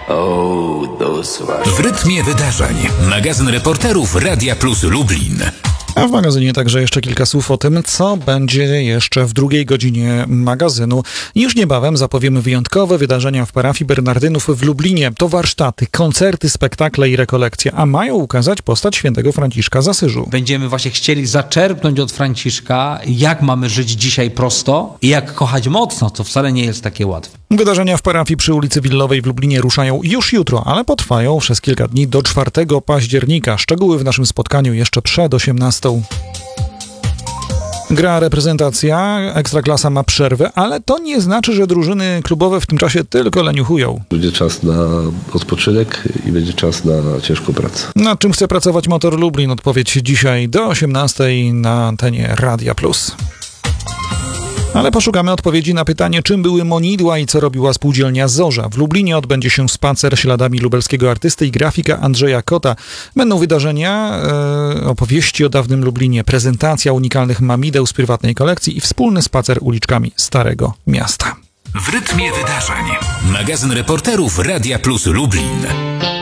W rytmie wydarzeń. Magazyn reporterów Radia Plus Lublin. A w magazynie także jeszcze kilka słów o tym, co będzie jeszcze w drugiej godzinie magazynu. Już niebawem zapowiemy wyjątkowe wydarzenia w parafii Bernardynów w Lublinie. To warsztaty, koncerty, spektakle i rekolekcje, a mają ukazać postać świętego Franciszka z Asyżu. Będziemy właśnie chcieli zaczerpnąć od Franciszka, jak mamy żyć dzisiaj prosto i jak kochać mocno, co wcale nie jest takie łatwe. Wydarzenia w parafii przy ulicy Willowej w Lublinie ruszają już jutro, ale potrwają przez kilka dni do 4 października. Szczegóły w naszym spotkaniu jeszcze przed 18. Gra reprezentacja, Ekstraklasa ma przerwę, ale to nie znaczy, że drużyny klubowe w tym czasie tylko leniuchują. Będzie czas na odpoczynek i będzie czas na ciężką pracę. Nad czym chce pracować Motor Lublin? Odpowiedź dzisiaj do 18 na antenie Radia Plus. Ale poszukamy odpowiedzi na pytanie, czym były monidła i co robiła spółdzielnia Zorza. W Lublinie odbędzie się spacer śladami lubelskiego artysty i grafika Andrzeja Kota. Będą wydarzenia, opowieści o dawnym Lublinie, prezentacja unikalnych mamideł z prywatnej kolekcji i wspólny spacer uliczkami Starego Miasta. W rytmie wydarzeń. Magazyn reporterów Radia Plus Lublin.